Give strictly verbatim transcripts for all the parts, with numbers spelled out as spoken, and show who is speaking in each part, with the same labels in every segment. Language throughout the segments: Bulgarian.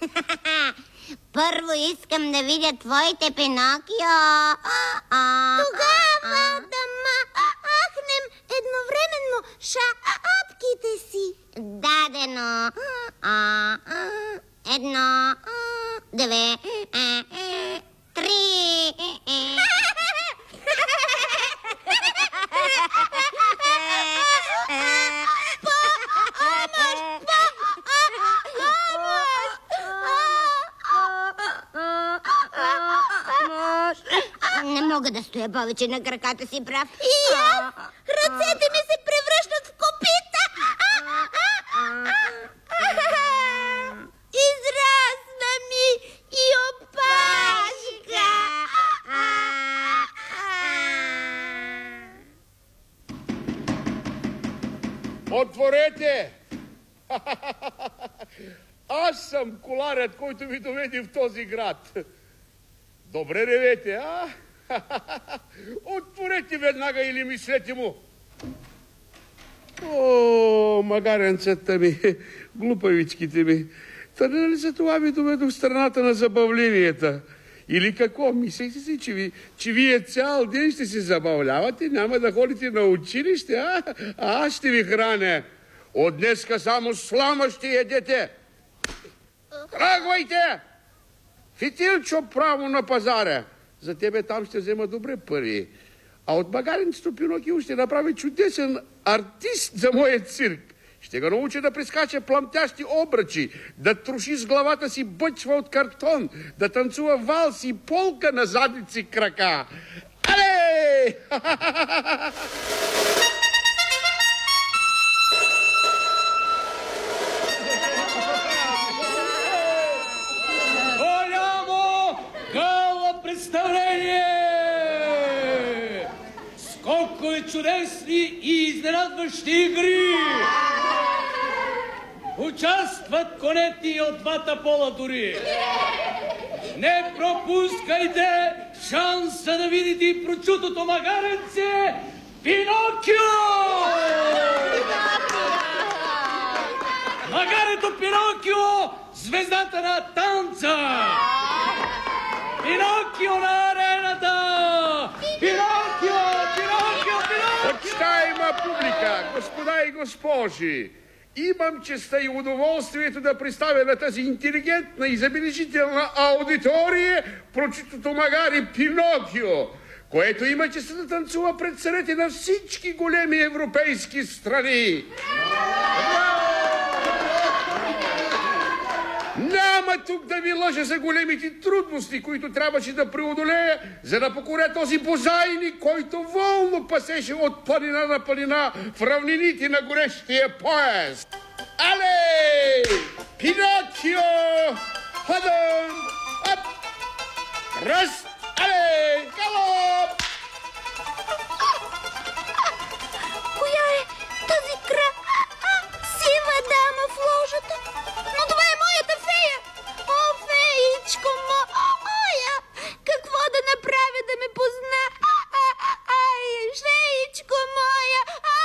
Speaker 1: Първо искам да видя твоите, Пинокио.
Speaker 2: Тогава да махнем едновременно шапките си.
Speaker 1: Дадено. Едно, две, три. Не мога да стоя повече на краката си, прав.
Speaker 2: И аз! Ръцете ми се превръщат в копита! Израсна ми и опашка!
Speaker 3: Отворете! Аз съм коларят, който ви доведе в този град. Добре ревете, а? Отворете веднага или мислете му. О, магаренцата ми, глупавичките ми. Та нали за това ви доведох в страната на забавленията? Или какво? Мислехте си, че, ви, че вие цял ден ще се забавлявате, няма да ходите на училище, а? А аз ще ви храня. От днеска само слама ще ядете. Тръгвайте! Фитилчо право на пазара. За тебе там ще взема добре пари. А от магаренцето Пинокио ще направи чудесен артист за моя цирк. Ще го науча да прескача пламтящи обръчи, да троши с главата си бъчва от картон, да танцува валс и полка на задници крака. Але!
Speaker 4: Представление! Скокове чудесни и изненадващи игри! Участват конети от двата пола дори. Не пропускайте шанса да видите прочутото магаренце Пинокио! Магарето Пинокио, звездата на танца! Пинокио на арената! Пинокио! Пинокио! Пинокио!
Speaker 3: Почитаема публика, господа и госпожи, имам честа и удоволствието да представя на тази интелигентна и забележителна аудитория прочутото магаре Пинокио, което има честа да танцува пред царете на всички големи европейски страни. Няма тук да ви лъжа за големите трудности, които трябваше да преодолея, за да покоря този бозайник, който волно пасеше от планина на планина в равнините на горещия пояс. Але! Пинокио! Ходъм! Ап! Раз! Але! Галоп!
Speaker 2: Коя е тази красива дама в ложата? Но това е моята фея! О, феичко моя! Какво да направя да ме позна? Ай, феичко моя!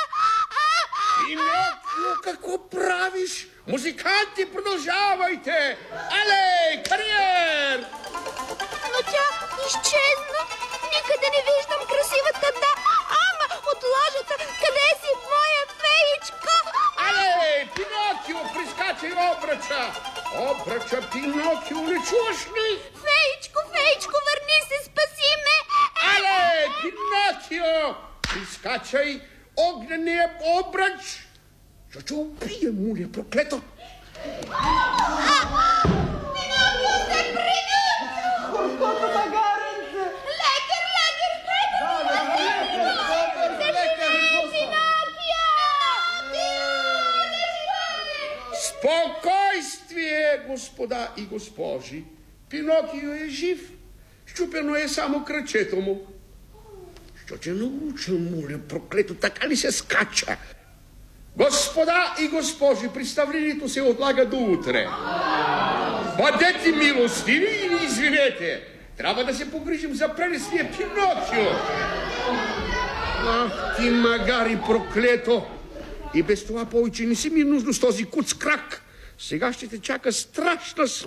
Speaker 3: Пинокио, какво правиш? Музиканти, продължавайте! Але, кариер!
Speaker 2: Но тя изчезна. Никъде не виждам красивата дама от ложата. Къде си, моя феичка?
Speaker 3: Але, Пинокио, прискачай обръча! Обръча, Пинокио, не чуваш ли?
Speaker 2: Феичко, феичко, върни се, спаси ме!
Speaker 3: Але, Пинокио, прискачай огнения обръч! Ще те убие, муля, проклето!
Speaker 2: Пинокио се прибива!
Speaker 4: Горкото магаренце!
Speaker 2: Лекар, лекар,
Speaker 3: Спокойствие, господа и госпожи! Пинокио е жив. Щупено е само кръчето му. Що те науча, моля, проклето, така ли се скача? Господа и госпожи, представлението се отлага до утре. Бъдете милостиви и ни извинете. Трябва да се погрижим за прелестния Пинокио. Ах, ти магари, проклето! И без това повече не си ми нужно с този куц крак. Сега ще те чака страшна